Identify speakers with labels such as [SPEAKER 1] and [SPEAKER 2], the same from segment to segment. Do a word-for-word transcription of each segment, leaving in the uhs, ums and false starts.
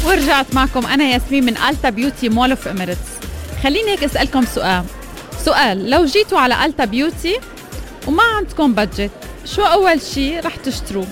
[SPEAKER 1] ورجعت معكم أنا ياسمين من ألتا بيوتي مول اوف إميريتس. خليني هيك أسألكم سؤال سؤال لو جيتوا على ألتا بيوتي وما عندكم بادجت، شو أول شي رح تشتروه؟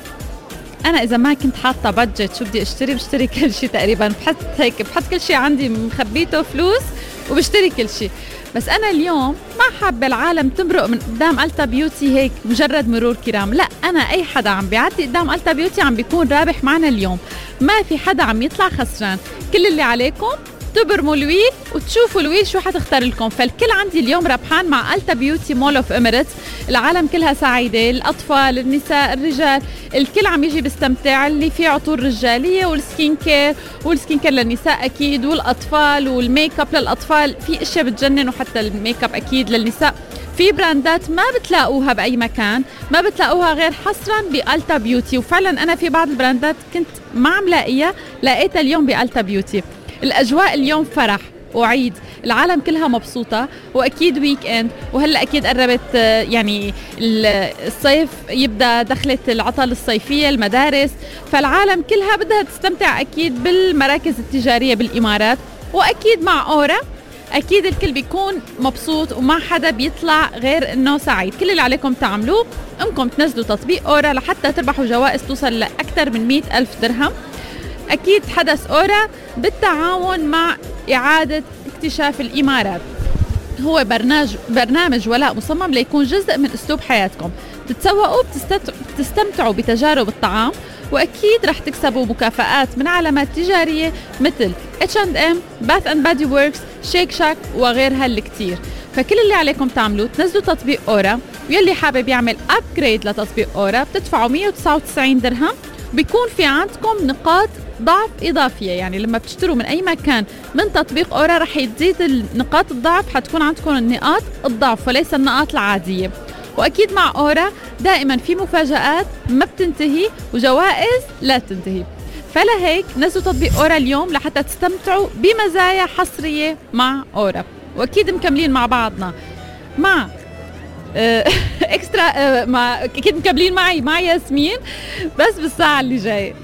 [SPEAKER 1] أنا إذا ما كنت حاطة بادجت شو بدي أشتري؟ بشتري كل شي تقريبا، بحط هيك بحط كل شي عندي مخبيته فلوس وبشتري كل شي. بس أنا اليوم ما حابة العالم تمرق من قدام ألتا بيوتي هيك مجرد مرور كرام، لا، أنا أي حدا عم بيعدي قدام ألتا بيوتي عم بيكون رابح معنا اليوم، ما في حدا عم يطلع خسران. كل اللي عليكم تبرموا الويل وتشوفوا الويل شو حتختار لكم، فالكل عندي اليوم ربحان مع ألتا بيوتي مول اوف إميريتس. العالم كلها سعيدة، الأطفال، النساء، الرجال، الكل عم يجي بيستمتع، اللي فيه عطور رجالية والسكين كير والسكين كير للنساء أكيد، والأطفال والميك اب للأطفال، في اشياء بتجنن، وحتى الميك اب أكيد للنساء. في براندات ما بتلاقوها بأي مكان، ما بتلاقوها غير حصرا بألتا بيوتي، وفعلا أنا في بعض البراندات كنت ما عم لاقيها لقيتها اليوم بألتا بيوتي. الأجواء اليوم فرح وعيد، العالم كلها مبسوطة، وأكيد ويك إند، وهلأ أكيد قربت يعني الصيف يبدأ، دخلت العطل الصيفية، المدارس، فالعالم كلها بدها تستمتع أكيد بالمراكز التجارية بالإمارات، وأكيد مع أورا أكيد الكل بيكون مبسوط وما حدا بيطلع غير إنه سعيد. كل اللي عليكم تعملوه إنكم تنزلوا تطبيق أورا لحتى تربحوا جوائز توصل لأكثر من مئة ألف درهم. أكيد حدث أورا بالتعاون مع إعادة اكتشاف الإمارات، هو برنامج برنامج ولاء مصمم ليكون جزء من أسلوب حياتكم، تتسوقوا، بتستمتعوا بتجارب الطعام، وأكيد رح تكسبوا مكافآت من علامات تجارية مثل إتش أند إم، باث أند بادي ووركس، شيك شاك وغيرها الكتير. فكل اللي عليكم تعملوه تنزلوا تطبيق أورا، ويلي حابب يعمل أبجريد لتطبيق أورا بتدفعوا مئة وتسعة وتسعين درهم، بيكون في عندكم نقاط ضعف إضافية، يعني لما بتشتروا من أي مكان من تطبيق أورا رح يزيد النقاط الضعف، حتكون عندكم النقاط الضعف وليس النقاط العادية. وأكيد مع أورا دائما في مفاجآت ما بتنتهي وجوائز لا تنتهي، فلهيك نزلوا تطبيق أورا اليوم لحتى تستمتعوا بمزايا حصرية مع أورا. وأكيد مكملين مع بعضنا مع اكسترا، مع اكيد مكملين معي مع ياسمين بس بالساعة اللي جاية.